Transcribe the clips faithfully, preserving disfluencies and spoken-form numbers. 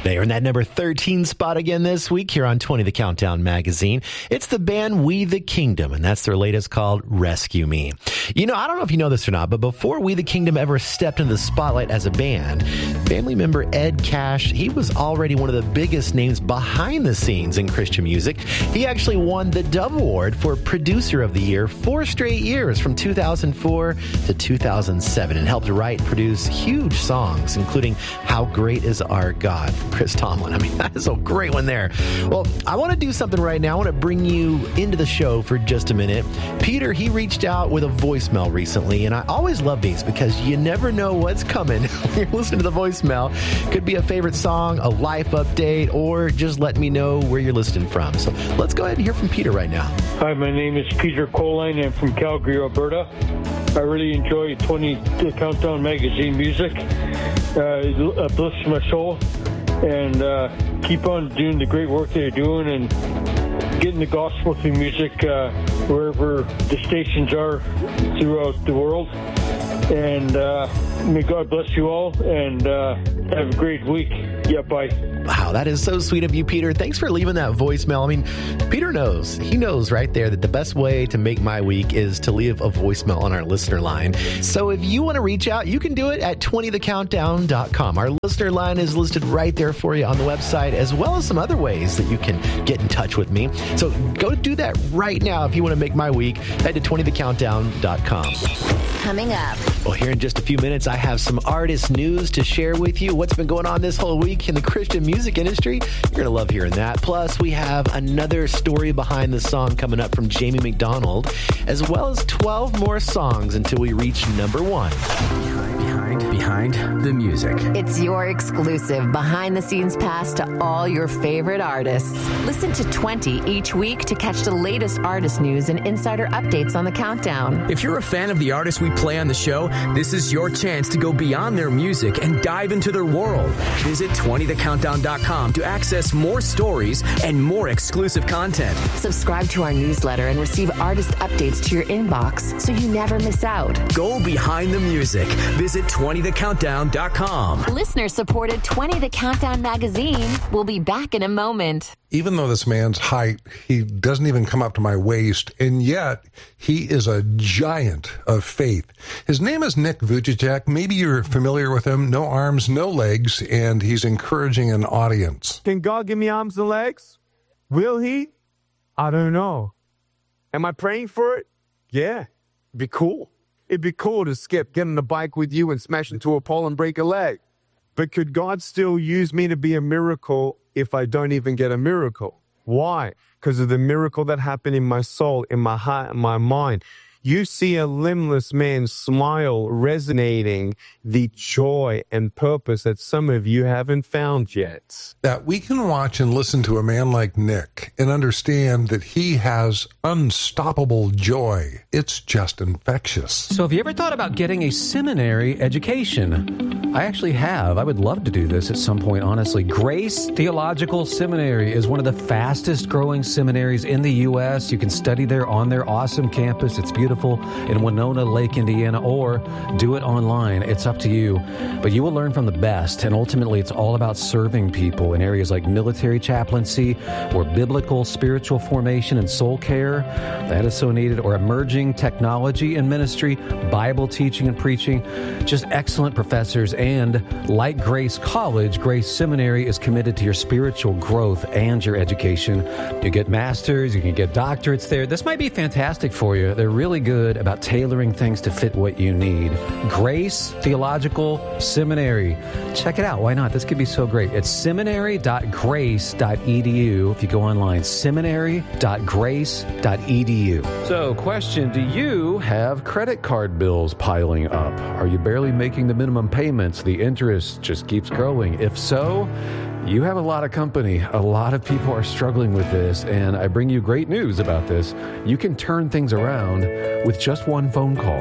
They are in that number thirteen spot again this week here on twenty The Countdown magazine. It's the band We the Kingdom, and that's their latest called Rescue Me. You know, I don't know if you know this or not, but before We the Kingdom ever stepped into the spotlight as a band, family member Ed Cash, he was already one of the biggest names behind the scenes in Christian music. He actually won the Dove Award for Producer of the Year four straight years from two thousand four to two thousand seven and helped write and produce huge songs, including How Great Is Our God from Chris Tomlin. I mean, that is a great one there. Well, I want to do something right now. I want to bring you into the show for just a minute. Peter, he reached out with a voicemail recently, and I always love these because you never know what's coming when you're listening to the voicemail. Could be a favorite song, a life update, or just let me know where you're listening from. So let's go ahead and hear from Peter right now. Hi, my name is Peter Coline. I'm from Calgary, Alberta. I really enjoy twenty The Countdown magazine music. Uh, it uplifts my soul. And uh, keep on doing the great work that you're doing and getting the gospel through music uh, wherever the stations are throughout the world. And uh, may God bless you all, and uh, have a great week. Yeah, bye. Wow, that is so sweet of you, Peter. Thanks for leaving that voicemail. I mean, Peter knows. He knows right there that the best way to make my week is to leave a voicemail on our listener line. So if you want to reach out, you can do it at twenty the countdown dot com. Our listener line is listed right there for you on the website, as well as some other ways that you can get in touch with me. So go do that right now if you want to make my week. Head to twenty the countdown dot com. Coming up. Well, here in just a few minutes, I have some artist news to share with you. What's been going on this whole week in the Christian music industry? You're going to love hearing that. Plus, we have another story behind the song coming up from Jamie McDonald, as well as twelve more songs until we reach number one. Behind, behind, behind the music. It's your exclusive behind-the-scenes pass to all your favorite artists. Listen to twenty each week to catch the latest artist news and insider updates on the countdown. If you're a fan of the artists we play on the show, this is your chance to go beyond their music and dive into their world. Visit twenty the countdown dot com to access more stories and more exclusive content. Subscribe to our newsletter and receive artist updates to your inbox so you never miss out. Go behind the music. Visit twenty the countdown dot com. Listener-supported twenty The Countdown magazine. We'll be back in a moment. Even though this man's height, he doesn't even come up to my waist, and yet he is a giant of faith. His name is Nick Vujicic. Maybe you're familiar with him. No arms, no legs, and he's encouraging an audience. Can God give me arms and legs? Will he? I don't know. Am I praying for it? Yeah. It'd be cool. It'd be cool to skip, get on the bike with you and smash into a pole and break a leg. But could God still use me to be a miracle if I don't even get a miracle? Why? Because of the miracle that happened in my soul, in my heart, and my mind. You see a limbless man smile, resonating the joy and purpose that some of you haven't found yet. That we can watch and listen to a man like Nick and understand that he has unstoppable joy. It's just infectious. So have you ever thought about getting a seminary education? I actually have. I would love to do this at some point, honestly. Grace Theological Seminary is one of the fastest growing seminaries in the U S. You can study there on their awesome campus. It's beautiful. in Winona Lake, Indiana, or do it online. It's up to you. But you will learn from the best, and ultimately it's all about serving people in areas like military chaplaincy or biblical spiritual formation and soul care. That is so needed. Or emerging technology and ministry, Bible teaching and preaching. Just excellent professors. And like Grace College, Grace Seminary is committed to your spiritual growth and your education. You get masters, you can get doctorates there. This might be fantastic for you. They're really good about tailoring things to fit what you need. Grace Theological Seminary. Check it out. Why not? This could be so great. It's seminary dot grace dot e d u. If you go online, seminary dot grace dot e d u. So, question, do you have credit card bills piling up? Are you barely making the minimum payments? The interest just keeps growing. If so, you have a lot of company. A lot of people are struggling with this, and I bring you great news about this. You can turn things around with just one phone call.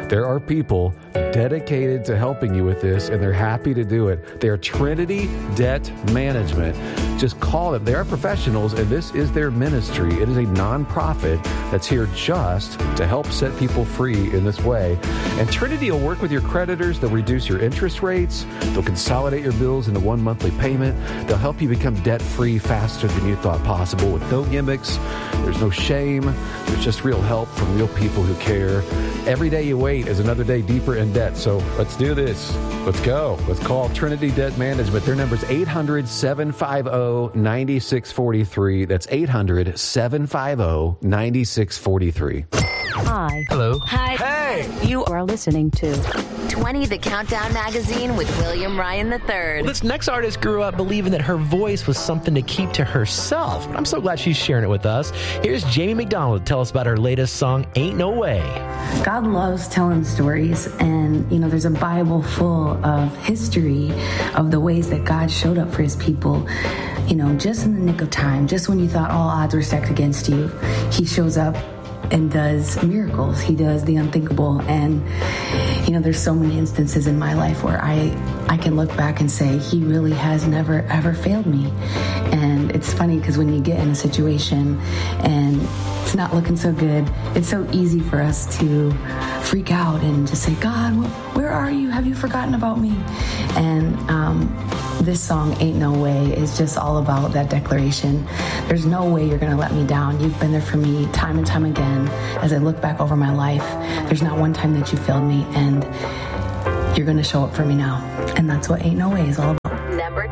There are people dedicated to helping you with this, and they're happy to do it. They are Trinity Debt Management. Just call them. They are professionals, and this is their ministry. It is a nonprofit that's here just to help set people free in this way. And Trinity will work with your creditors. They'll reduce your interest rates. They'll consolidate your bills into one monthly payment. They'll help you become debt-free faster than you thought possible with no gimmicks. There's no shame. There's just real help from real people who care. Every day you wait is another day deeper in debt. So let's do this. Let's go. Let's call Trinity Debt Management. Their number is eight hundred, seven five zero, nine six four three. That's eight hundred, seven five zero, nine six four three. Hi. Hello. Hi. Hey. You are listening to twenty The Countdown Magazine with William Ryan the third. Well, this next artist grew up believing that her voice was something to keep to herself, but I'm so glad she's sharing it with us. Here's Jamie McDonald to tell us about her latest song, Ain't No Way. God loves telling stories, and, you know, there's a Bible full of history of the ways that God showed up for his people, you know, just in the nick of time, just when you thought all odds were stacked against you. He shows up and does miracles. He does the unthinkable. And, you know, there's so many instances in my life where I, I can look back and say, he really has never, ever failed me. And it's funny because when you get in a situation and it's not looking so good, it's so easy for us to freak out and just say, God, where are you? Have you forgotten about me? And um, this song, Ain't No Way, is just all about that declaration. There's no way you're going to let me down. You've been there for me time and time again. As I look back over my life, there's not one time that you failed me, and you're going to show up for me now. And that's what Ain't No Way is all about.